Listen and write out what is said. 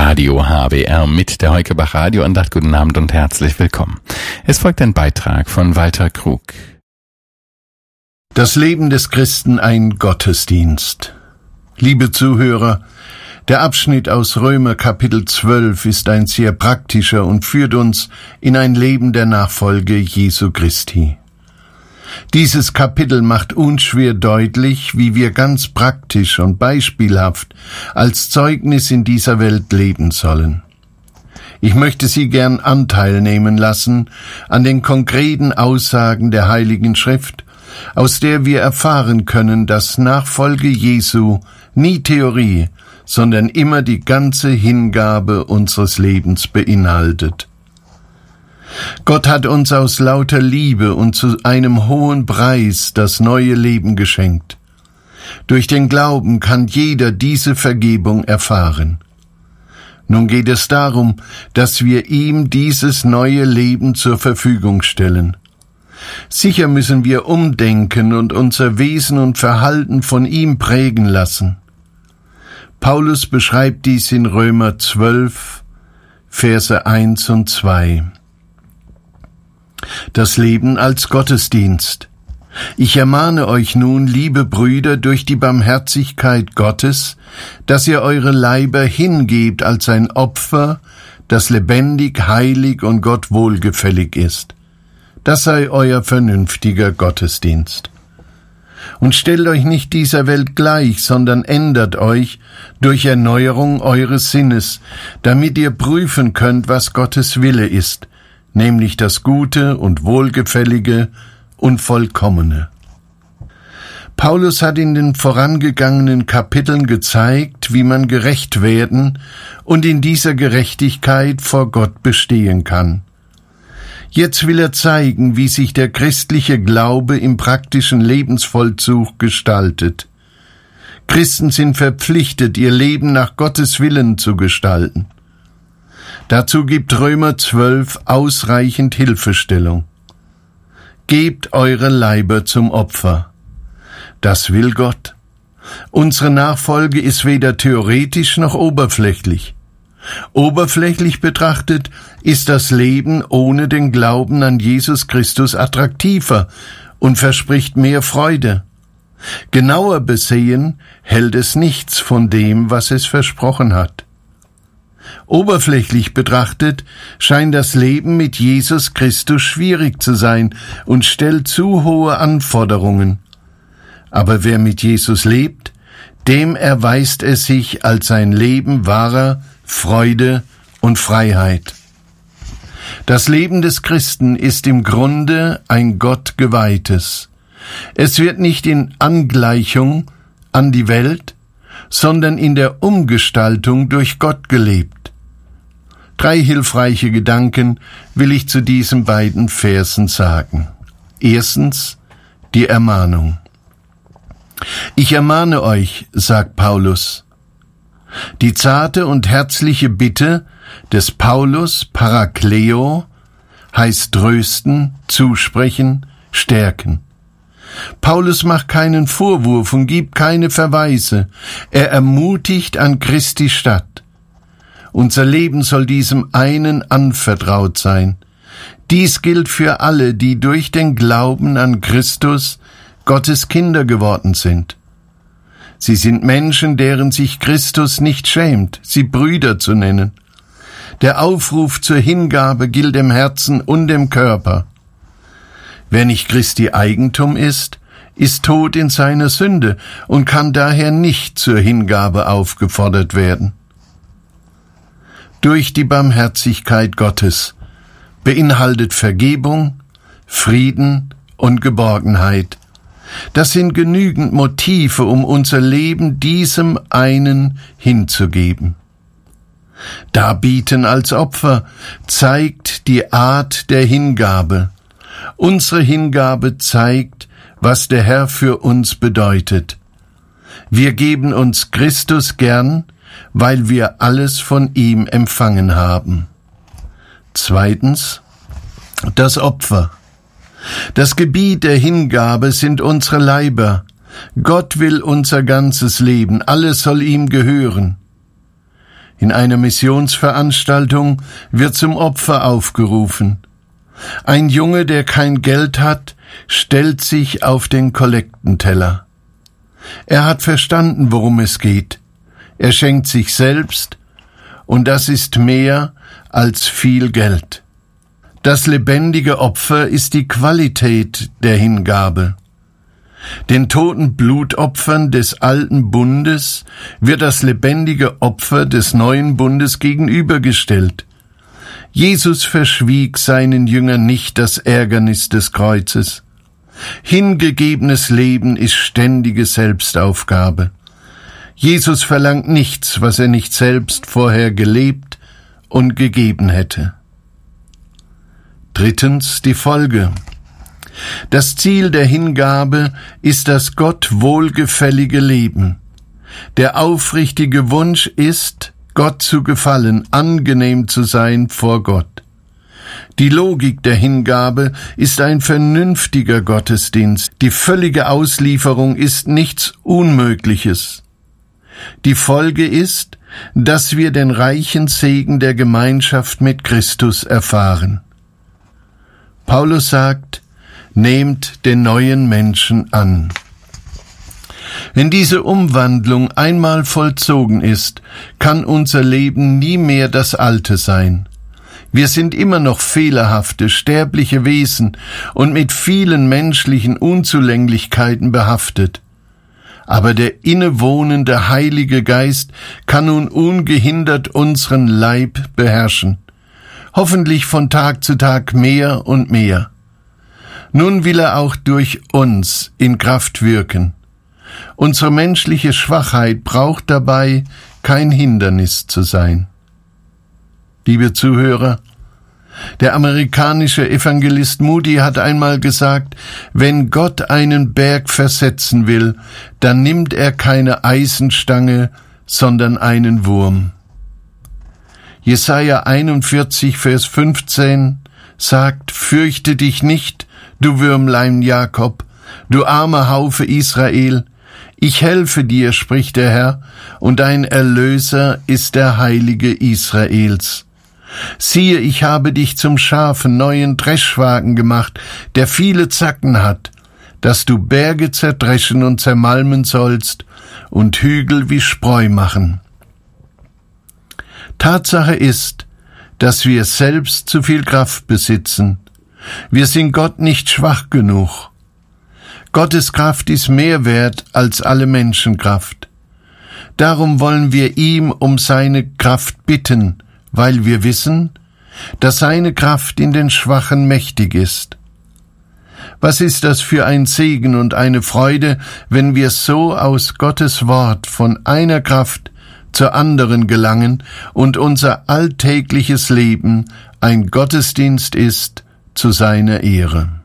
Radio HWR mit der Heukebach Radioandacht. Guten Abend und herzlich willkommen. Es folgt ein Beitrag von Walter Krug. Das Leben des Christen ein Gottesdienst. Liebe Zuhörer, der Abschnitt aus Römer Kapitel 12 ist ein sehr praktischer und führt uns in ein Leben der Nachfolge Jesu Christi. Dieses Kapitel macht unschwer deutlich, wie wir ganz praktisch und beispielhaft als Zeugnis in dieser Welt leben sollen. Ich möchte Sie gern Anteil nehmen lassen an den konkreten Aussagen der Heiligen Schrift, aus der wir erfahren können, dass Nachfolge Jesu nie Theorie, sondern immer die ganze Hingabe unseres Lebens beinhaltet. Gott hat uns aus lauter Liebe und zu einem hohen Preis das neue Leben geschenkt. Durch den Glauben kann jeder diese Vergebung erfahren. Nun geht es darum, dass wir ihm dieses neue Leben zur Verfügung stellen. Sicher müssen wir umdenken und unser Wesen und Verhalten von ihm prägen lassen. Paulus beschreibt dies in Römer 12, Verse 1 und 2. Das Leben als Gottesdienst. Ich ermahne euch nun, liebe Brüder, durch die Barmherzigkeit Gottes, dass ihr eure Leiber hingebt als ein Opfer, das lebendig, heilig und Gott wohlgefällig ist. Das sei euer vernünftiger Gottesdienst. Und stellt euch nicht dieser Welt gleich, sondern ändert euch durch Erneuerung eures Sinnes, damit ihr prüfen könnt, was Gottes Wille ist, nämlich das Gute und Wohlgefällige und Vollkommene. Paulus hat in den vorangegangenen Kapiteln gezeigt, wie man gerecht werden und in dieser Gerechtigkeit vor Gott bestehen kann. Jetzt will er zeigen, wie sich der christliche Glaube im praktischen Lebensvollzug gestaltet. Christen sind verpflichtet, ihr Leben nach Gottes Willen zu gestalten. Dazu gibt Römer 12 ausreichend Hilfestellung. Gebt eure Leiber zum Opfer. Das will Gott. Unsere Nachfolge ist weder theoretisch noch oberflächlich. Oberflächlich betrachtet ist das Leben ohne den Glauben an Jesus Christus attraktiver und verspricht mehr Freude. Genauer besehen hält es nichts von dem, was es versprochen hat. Oberflächlich betrachtet scheint das Leben mit Jesus Christus schwierig zu sein und stellt zu hohe Anforderungen. Aber wer mit Jesus lebt, dem erweist es sich als ein Leben wahrer Freude und Freiheit. Das Leben des Christen ist im Grunde ein Gott geweihtes. Es wird nicht in Angleichung an die Welt, sondern in der Umgestaltung durch Gott gelebt. 3 hilfreiche Gedanken will ich zu diesen beiden Versen sagen. Erstens, die Ermahnung. Ich ermahne euch, sagt Paulus. Die zarte und herzliche Bitte des Paulus, Parakleo, heißt trösten, zusprechen, stärken. Paulus macht keinen Vorwurf und gibt keine Verweise. Er ermutigt an Christi statt. Unser Leben soll diesem einen anvertraut sein. Dies gilt für alle, die durch den Glauben an Christus Gottes Kinder geworden sind. Sie sind Menschen, deren sich Christus nicht schämt, sie Brüder zu nennen. Der Aufruf zur Hingabe gilt im Herzen und im Körper. Wer nicht Christi Eigentum ist tot in seiner Sünde und kann daher nicht zur Hingabe aufgefordert werden. Durch die Barmherzigkeit Gottes beinhaltet Vergebung, Frieden und Geborgenheit. Das sind genügend Motive, um unser Leben diesem einen hinzugeben. Darbieten als Opfer zeigt die Art der Hingabe. Unsere Hingabe zeigt, was der Herr für uns bedeutet. Wir geben uns Christus gern, weil wir alles von ihm empfangen haben. Zweitens, das Opfer. Das Gebiet der Hingabe sind unsere Leiber. Gott will unser ganzes Leben, alles soll ihm gehören. In einer Missionsveranstaltung wird zum Opfer aufgerufen. Ein Junge, der kein Geld hat, stellt sich auf den Kollektenteller. Er hat verstanden, worum es geht. Er schenkt sich selbst, und das ist mehr als viel Geld. Das lebendige Opfer ist die Qualität der Hingabe. Den toten Blutopfern des alten Bundes wird das lebendige Opfer des neuen Bundes gegenübergestellt. Jesus verschwieg seinen Jüngern nicht das Ärgernis des Kreuzes. Hingegebenes Leben ist ständige Selbstaufgabe. Jesus verlangt nichts, was er nicht selbst vorher gelebt und gegeben hätte. Drittens die Folge. Das Ziel der Hingabe ist das Gott wohlgefällige Leben. Der aufrichtige Wunsch ist, Gott zu gefallen, angenehm zu sein vor Gott. Die Logik der Hingabe ist ein vernünftiger Gottesdienst. Die völlige Auslieferung ist nichts Unmögliches. Die Folge ist, dass wir den reichen Segen der Gemeinschaft mit Christus erfahren. Paulus sagt, nehmt den neuen Menschen an. Wenn diese Umwandlung einmal vollzogen ist, kann unser Leben nie mehr das Alte sein. Wir sind immer noch fehlerhafte, sterbliche Wesen und mit vielen menschlichen Unzulänglichkeiten behaftet. Aber der innewohnende Heilige Geist kann nun ungehindert unseren Leib beherrschen. Hoffentlich von Tag zu Tag mehr und mehr. Nun will er auch durch uns in Kraft wirken. Unsere menschliche Schwachheit braucht dabei kein Hindernis zu sein. Liebe Zuhörer, der amerikanische Evangelist Moody hat einmal gesagt, wenn Gott einen Berg versetzen will, dann nimmt er keine Eisenstange, sondern einen Wurm. Jesaja 41, Vers 15 sagt, fürchte dich nicht, du Würmlein Jakob, du armer Haufe Israel, ich helfe dir, spricht der Herr, und dein Erlöser ist der Heilige Israels. Siehe, ich habe dich zum scharfen neuen Dreschwagen gemacht, der viele Zacken hat, dass du Berge zerdreschen und zermalmen sollst und Hügel wie Spreu machen. Tatsache ist, dass wir selbst zu viel Kraft besitzen. Wir sind Gott nicht schwach genug. Gottes Kraft ist mehr wert als alle Menschenkraft. Darum wollen wir ihm um seine Kraft bitten, weil wir wissen, dass seine Kraft in den Schwachen mächtig ist. Was ist das für ein Segen und eine Freude, wenn wir so aus Gottes Wort von einer Kraft zur anderen gelangen und unser alltägliches Leben ein Gottesdienst ist zu seiner Ehre.